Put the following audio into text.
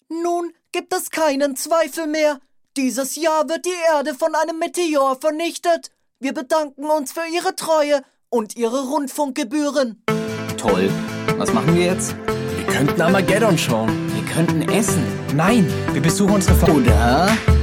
Nun gibt es keinen Zweifel mehr. Dieses Jahr wird die Erde von einem Meteor vernichtet. Wir bedanken uns für Ihre Treue und Ihre Rundfunkgebühren. Toll. Was machen wir jetzt? Wir könnten Armageddon schauen. Wir könnten essen. Nein, wir besuchen unsere Oder